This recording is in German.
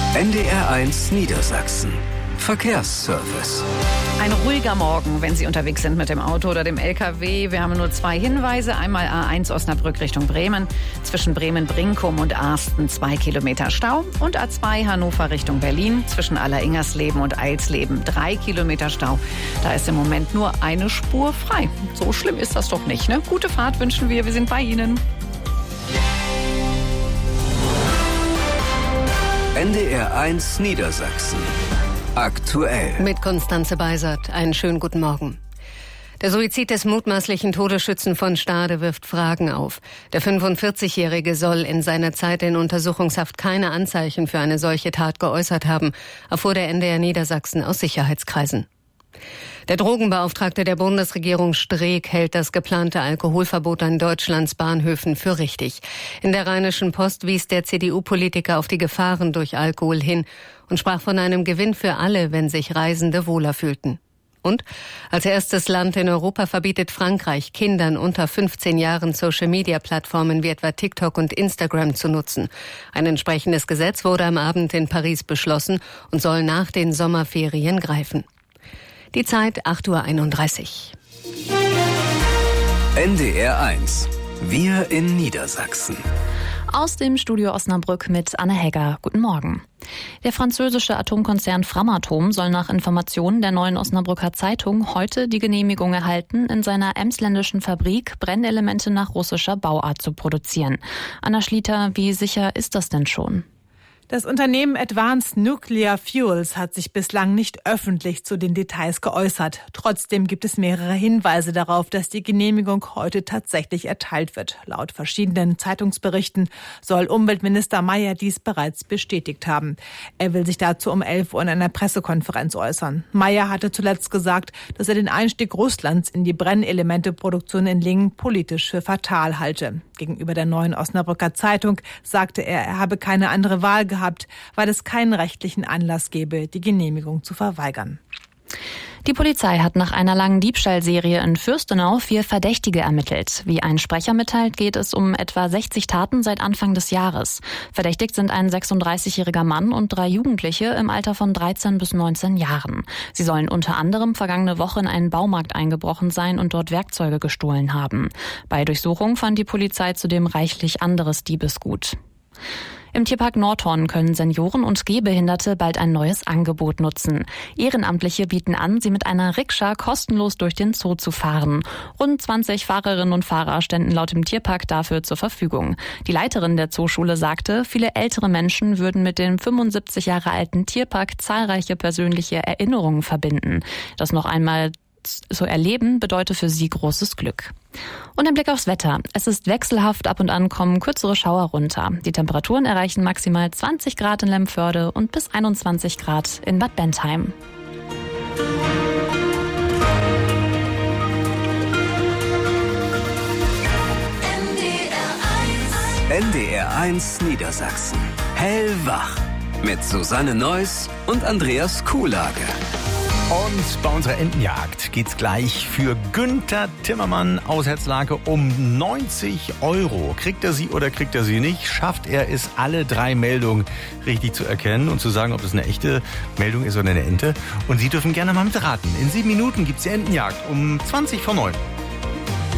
NDR1 Niedersachsen. Verkehrsservice. Ein ruhiger Morgen, wenn Sie unterwegs sind mit dem Auto oder dem LKW. Wir haben nur 2 Hinweise. Einmal A1 Osnabrück Richtung Bremen. Zwischen Bremen-Brinkum und Arsten 2 Kilometer Stau. Und A2 Hannover Richtung Berlin. Zwischen Alleringersleben und Eilsleben 3 Kilometer Stau. Da ist im Moment nur eine Spur frei. So schlimm ist das doch nicht, ne? Gute Fahrt wünschen wir. Wir sind bei Ihnen. NDR1 Niedersachsen. Aktuell. Mit Konstanze Beisert. Einen schönen guten Morgen. Der Suizid des mutmaßlichen Todesschützen von Stade wirft Fragen auf. Der 45-Jährige soll in seiner Zeit in Untersuchungshaft keine Anzeichen für eine solche Tat geäußert haben, erfuhr der NDR Niedersachsen aus Sicherheitskreisen. Der Drogenbeauftragte der Bundesregierung Streeck hält das geplante Alkoholverbot an Deutschlands Bahnhöfen für richtig. In der Rheinischen Post wies der CDU-Politiker auf die Gefahren durch Alkohol hin und sprach von einem Gewinn für alle, wenn sich Reisende wohler fühlten. Und als erstes Land in Europa verbietet Frankreich Kindern unter 15 Jahren Social-Media-Plattformen wie etwa TikTok und Instagram zu nutzen. Ein entsprechendes Gesetz wurde am Abend in Paris beschlossen und soll nach den Sommerferien greifen. Die Zeit 8:31 Uhr. NDR1. Wir in Niedersachsen. Aus dem Studio Osnabrück mit Anne Hegger. Guten Morgen. Der französische Atomkonzern Framatome soll nach Informationen der Neuen Osnabrücker Zeitung heute die Genehmigung erhalten, in seiner emsländischen Fabrik Brennelemente nach russischer Bauart zu produzieren. Anna Schlitter, wie sicher ist das denn schon? Das Unternehmen Advanced Nuclear Fuels hat sich bislang nicht öffentlich zu den Details geäußert. Trotzdem gibt es mehrere Hinweise darauf, dass die Genehmigung heute tatsächlich erteilt wird. Laut verschiedenen Zeitungsberichten soll Umweltminister Mayer dies bereits bestätigt haben. Er will sich dazu um 11 Uhr in einer Pressekonferenz äußern. Mayer hatte zuletzt gesagt, dass er den Einstieg Russlands in die Brennelementeproduktion in Lingen politisch für fatal halte. Gegenüber der Neuen Osnabrücker Zeitung sagte er habe keine andere Wahl gehabt, weil es keinen rechtlichen Anlass gäbe, die Genehmigung zu verweigern. Die Polizei hat nach einer langen Diebstahlserie in Fürstenau 4 Verdächtige ermittelt. Wie ein Sprecher mitteilt, geht es um etwa 60 Taten seit Anfang des Jahres. Verdächtigt sind ein 36-jähriger Mann und 3 Jugendliche im Alter von 13 bis 19 Jahren. Sie sollen unter anderem vergangene Woche in einen Baumarkt eingebrochen sein und dort Werkzeuge gestohlen haben. Bei Durchsuchung fand die Polizei zudem reichlich anderes Diebesgut. Im Tierpark Nordhorn können Senioren und Gehbehinderte bald ein neues Angebot nutzen. Ehrenamtliche bieten an, sie mit einer Rikscha kostenlos durch den Zoo zu fahren. Rund 20 Fahrerinnen und Fahrer ständen laut dem Tierpark dafür zur Verfügung. Die Leiterin der Zooschule sagte, viele ältere Menschen würden mit dem 75 Jahre alten Tierpark zahlreiche persönliche Erinnerungen verbinden. Das noch einmal zu erleben, bedeutet für sie großes Glück. Und ein Blick aufs Wetter. Es ist wechselhaft, ab und an kommen kürzere Schauer runter. Die Temperaturen erreichen maximal 20 Grad in Lemförde und bis 21 Grad in Bad Bentheim. NDR1 Niedersachsen. Hellwach. Mit Susanne Neuss und Andreas Kuhlage. Und bei unserer Entenjagd geht's gleich für Günther Timmermann aus Hetzlake um 90 €. Kriegt er sie oder kriegt er sie nicht? Schafft er es, alle 3 Meldungen richtig zu erkennen und zu sagen, ob es eine echte Meldung ist oder eine Ente? Und Sie dürfen gerne mal mitraten. In 7 Minuten gibt's die Entenjagd um 20 vor 9.